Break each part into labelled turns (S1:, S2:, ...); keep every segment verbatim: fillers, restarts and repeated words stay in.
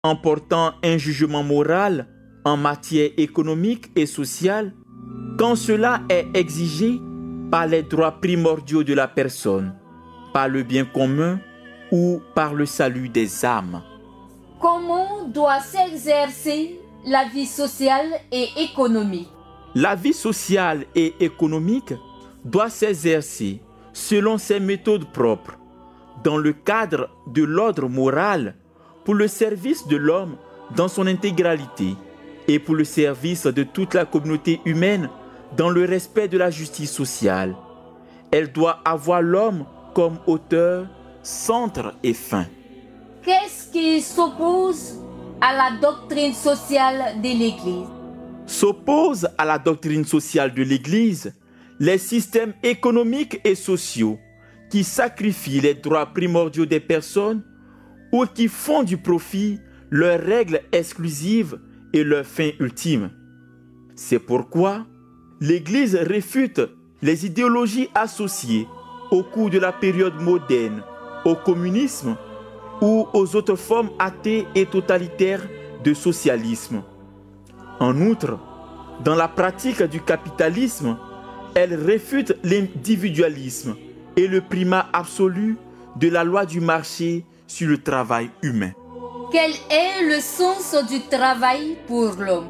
S1: en portant un jugement moral en matière économique et sociale quand cela est exigé par les droits primordiaux de la personne, par le bien commun ou par le salut des âmes.
S2: Comment doit s'exercer la vie sociale et économique?
S1: La vie sociale et économique doit s'exercer selon ses méthodes propres, dans le cadre de l'ordre moral, pour le service de l'homme dans son intégralité et pour le service de toute la communauté humaine dans le respect de la justice sociale. Elle doit avoir l'homme comme auteur, centre et fin.
S2: Qu'est-ce qui s'oppose à la doctrine sociale de l'Église?
S1: S'oppose à la doctrine sociale de l'Église les systèmes économiques et sociaux qui sacrifient les droits primordiaux des personnes ou qui font du profit leurs règles exclusives et leur fin ultime. C'est pourquoi l'Église réfute les idéologies associées au cours de la période moderne au communisme ou aux autres formes athées et totalitaires de socialisme. En outre, dans la pratique du capitalisme, elle réfute l'individualisme et le primat absolu de la loi du marché sur le travail humain.
S2: Quel est le sens du travail pour l'homme?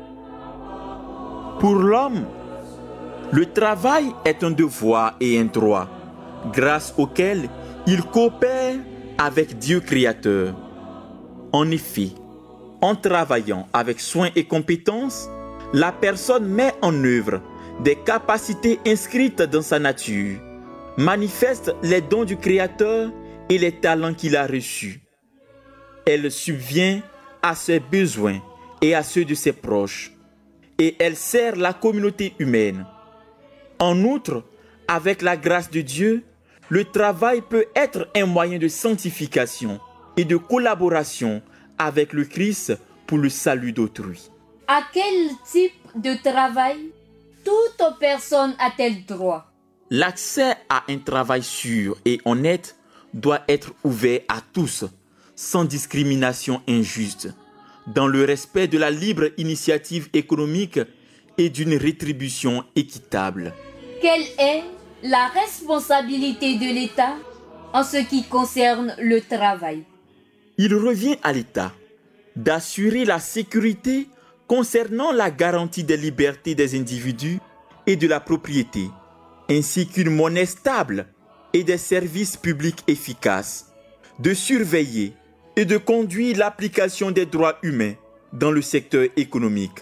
S1: Pour l'homme, le travail est un devoir et un droit, grâce auquel il coopère avec Dieu créateur. En effet, en travaillant avec soin et compétence, la personne met en œuvre des capacités inscrites dans sa nature, manifeste les dons du Créateur et les talents qu'il a reçus. Elle subvient à ses besoins et à ceux de ses proches, et elle sert la communauté humaine. En outre, avec la grâce de Dieu, le travail peut être un moyen de sanctification et de collaboration avec le Christ pour le salut d'autrui.
S2: À quel type de travail toute personne a-t-elle droit?
S1: L'accès à un travail sûr et honnête doit être ouvert à tous, sans discrimination injuste, dans le respect de la libre initiative économique et d'une rétribution équitable.
S2: Quelle est la responsabilité de l'État en ce qui concerne le travail?
S1: Il revient à l'État d'assurer la sécurité concernant la garantie des libertés des individus et de la propriété, ainsi qu'une monnaie stable et des services publics efficaces, de surveiller et de conduire l'application des droits humains dans le secteur économique.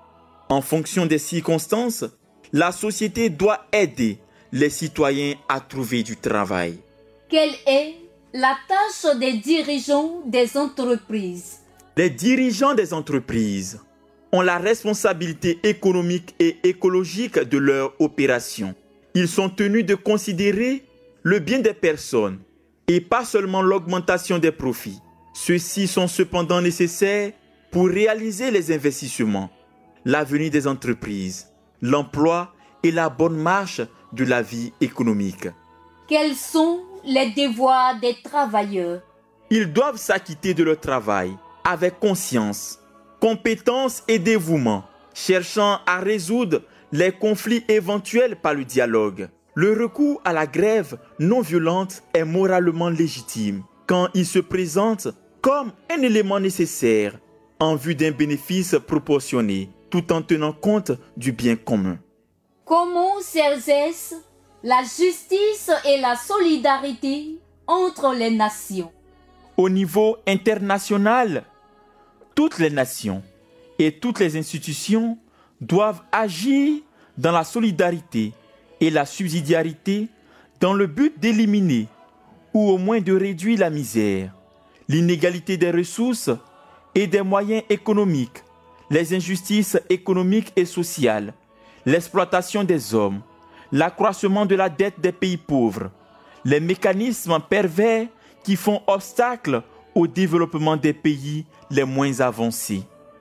S1: En fonction des circonstances, la société doit aider les citoyens à trouver du travail.
S2: Quelle est la tâche des dirigeants des entreprises?
S1: Les dirigeants des entreprises ont la responsabilité économique et écologique de leur opération. Ils sont tenus de considérer le bien des personnes et pas seulement l'augmentation des profits. Ceux-ci sont cependant nécessaires pour réaliser les investissements, l'avenir des entreprises, l'emploi et la bonne marche de la vie économique.
S2: Quels sont les devoirs des travailleurs?
S1: Ils doivent s'acquitter de leur travail avec conscience, compétence et dévouement, cherchant à résoudre les conflits éventuels par le dialogue. Le recours à la grève non violente est moralement légitime quand il se présente comme un élément nécessaire en vue d'un bénéfice proportionné, tout en tenant compte du bien commun.
S2: Comment s'exerce la justice et la solidarité entre les nations?
S1: Au niveau international, toutes les nations et toutes les institutions doivent agir dans la solidarité et la subsidiarité dans le but d'éliminer ou au moins de réduire la misère, l'inégalité des ressources et des moyens économiques, les injustices économiques et sociales, l'exploitation des hommes, l'accroissement de la dette des pays pauvres, les mécanismes pervers qui font obstacle au développement des pays les moins avancés.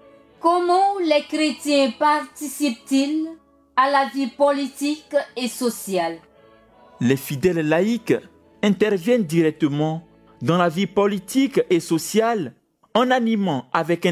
S2: Comment les chrétiens participent-ils à la vie politique et sociale?
S1: Les fidèles laïcs interviennent directement dans la vie politique et sociale En animant avec un